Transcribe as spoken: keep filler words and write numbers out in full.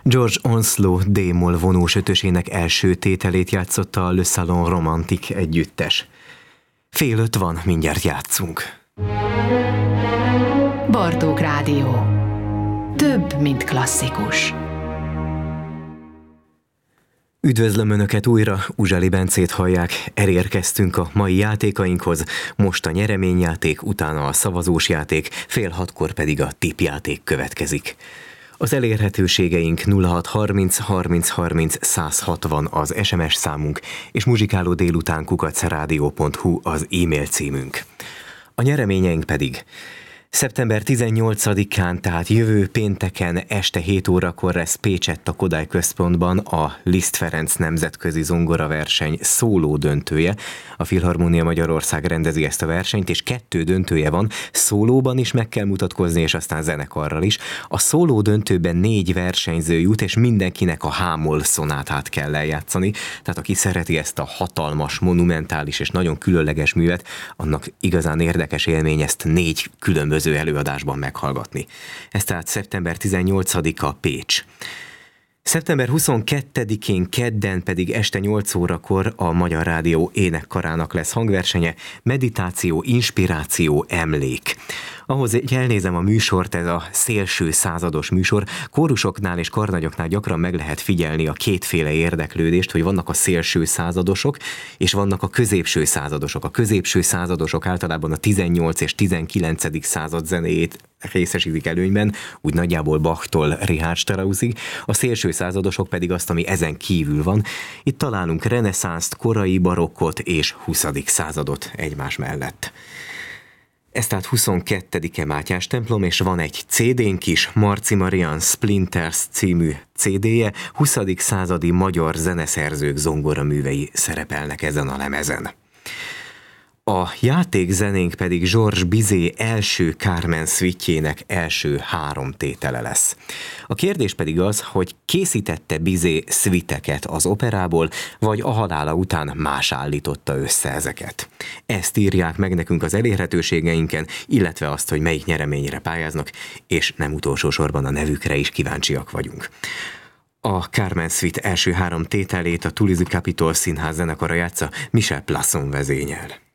George Onslow D-moll vonós ötösének első tételét játszotta a Le Salon Romantique együttes. Fél öt van, mindjárt játszunk. Bartók Rádió. Több, mint klasszikus. Üdvözlöm Önöket újra, Uzsali Bencét hallják, elérkeztünk a mai játékainkhoz, most a nyereményjáték, utána a szavazós játék, fél hatkor pedig a tippjáték következik. Az elérhetőségeink nulla hat harminc harminc harminc száz hatvan az es em es számunk, és muzsikáló délután kukac rádió pont hu az e-mail címünk. A nyereményeink pedig szeptember tizennyolcadikán, tehát jövő pénteken este hét órakor lesz Pécsett a Kodály Központban a Liszt Ferenc nemzetközi zongoraverseny szóló döntője. A Filharmónia Magyarország rendezi ezt a versenyt, és kettő döntője van, szólóban is meg kell mutatkozni, és aztán zenekarral is. A szóló döntőben négy versenyző jut, és mindenkinek a H-moll szonátát kell eljátszani. Tehát aki szereti ezt a hatalmas, monumentális és nagyon különleges művet, annak igazán érdekes élmény ezt négy különböző előadásban meghallgatni. Ez tehát szeptember tizennyolcadika Pécs. szeptember huszonkettedikén kedden pedig este nyolc órakor a Magyar Rádió énekkarának lesz hangversenye, meditáció, inspiráció, emlék. Ahhoz elnézem a műsort, ez a szélső százados műsor. Kórusoknál és karnagyoknál gyakran meg lehet figyelni a kétféle érdeklődést, hogy vannak a szélső századosok, és vannak a középső századosok. A középső századosok általában a tizennyolc és tizenkilencedik század zenéjét részesítik előnyben, úgy nagyjából Bachtól Richard Straussig, a szélső századosok pedig azt, ami ezen kívül van. Itt találunk reneszánszt, korai barokkot és huszadik századot egymás mellett. Ez tehát huszonkettedike Mátyás templom, és van egy cé dén-nk is, Marci Marian Splinters című cé dé-je, huszadik századi magyar zeneszerzők zongoraművei szerepelnek ezen a lemezen. A játékzenénk pedig Georges Bizet első Carmen szvitjének első három tétele lesz. A kérdés pedig az, hogy készítette Bizet szviteket az operából, vagy a halála után más állította össze ezeket. Ezt írják meg nekünk az elérhetőségeinken, illetve azt, hogy melyik nyereményre pályáznak, és nem utolsó sorban a nevükre is kíváncsiak vagyunk. A Carmen Suite első három tételét a Toulouse Capitol Színház zenekara játsza, Michel Plasson vezényel.